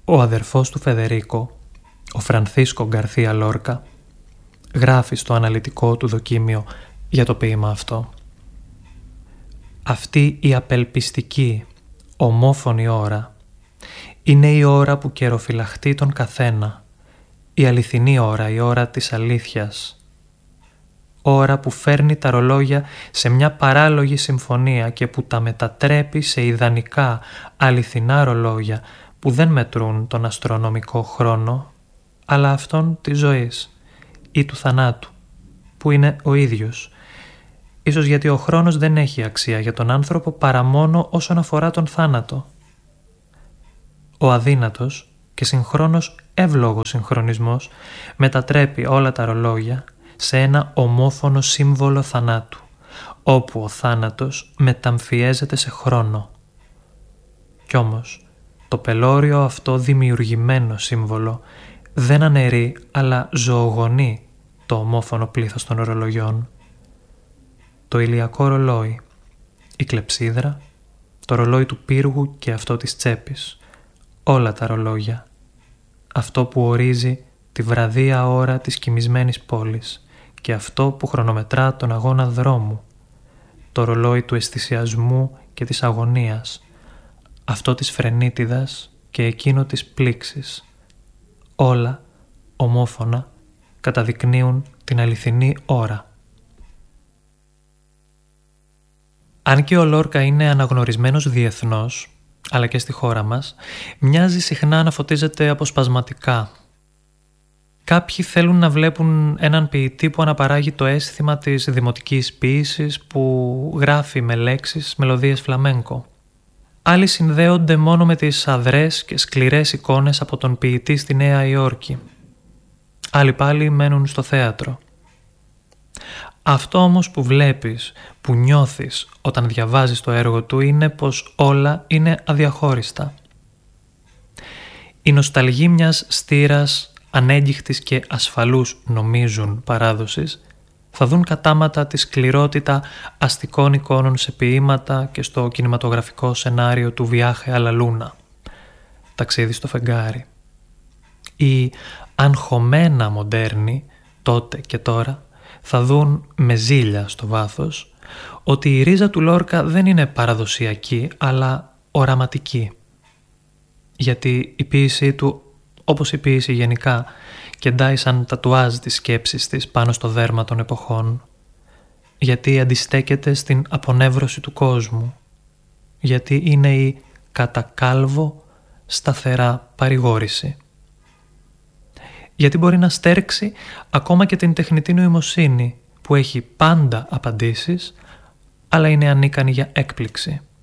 Ο αδερφός του Φεδερίκο, ο Φρανθίσκο Γκαρθία Λόρκα, γράφει στο αναλυτικό του δοκίμιο για το ποίημα αυτό. Αυτή η απελπιστική, ομόφωνη ώρα είναι η ώρα που καιροφυλαχτεί τον καθένα, η αληθινή ώρα, η ώρα της αλήθειας. Ώρα που φέρνει τα ρολόγια σε μια παράλογη συμφωνία και που τα μετατρέπει σε ιδανικά, αληθινά ρολόγια που δεν μετρούν τον αστρονομικό χρόνο, αλλά αυτόν της ζωής ή του θανάτου, που είναι ο ίδιος. Ίσως γιατί ο χρόνος δεν έχει αξία για τον άνθρωπο παρά μόνο όσον αφορά τον θάνατο. Ο αδύνατος και συγχρόνως εύλογος συγχρονισμός μετατρέπει όλα τα ρολόγια σε ένα ομόφωνο σύμβολο θανάτου, όπου ο θάνατος μεταμφιέζεται σε χρόνο. Κι όμως, το πελώριο αυτό δημιουργημένο σύμβολο δεν αναιρεί αλλά ζωογονεί το ομόφωνο πλήθος των ρολογιών. Το ηλιακό ρολόι, η κλεψίδρα, το ρολόι του πύργου και αυτό της τσέπης, όλα τα ρολόγια, αυτό που ορίζει τη βραδία ώρα της κοιμισμένης πόλης και αυτό που χρονομετρά τον αγώνα δρόμου, το ρολόι του αισθησιασμού και της αγωνίας, αυτό της φρενίτιδας και εκείνο της πλήξης, όλα ομόφωνα καταδεικνύουν την αληθινή ώρα. Αν και ο Λόρκα είναι αναγνωρισμένος διεθνώς, αλλά και στη χώρα μας, μοιάζει συχνά να φωτίζεται αποσπασματικά. Κάποιοι θέλουν να βλέπουν έναν ποιητή που αναπαράγει το αίσθημα της δημοτικής ποίησης, που γράφει με λέξεις μελωδίες φλαμένκο. Άλλοι συνδέονται μόνο με τις αδρές και σκληρές εικόνες από τον ποιητή στη Νέα Υόρκη. Άλλοι πάλι μένουν στο θέατρο. Αυτό όμως που βλέπεις, που νιώθεις όταν διαβάζεις το έργο του είναι πως όλα είναι αδιαχώριστα. Η νοσταλγή μιας στήρας ανέγκυχτης και ασφαλούς νομίζουν παράδοσης θα δουν κατάματα τη σκληρότητα αστικών εικόνων σε ποίηματα και στο κινηματογραφικό σενάριο του Βιάχε Αλα Λούνα, ταξίδι στο φεγγάρι. Οι αγχωμένα μοντέρνοι τότε και τώρα θα δουν με ζήλια στο βάθος ότι η ρίζα του Λόρκα δεν είναι παραδοσιακή αλλά οραματική. Γιατί η ποίησή του, όπως η ποίηση γενικά, κεντάει σαν τατουάζ τις σκέψεις της πάνω στο δέρμα των εποχών. Γιατί αντιστέκεται στην απονεύρωση του κόσμου. Γιατί είναι η κατακάλβο σταθερά παρηγόρηση. Γιατί μπορεί να στέρξει ακόμα και την τεχνητή νοημοσύνη που έχει πάντα απαντήσεις, αλλά είναι ανίκανη για έκπληξη.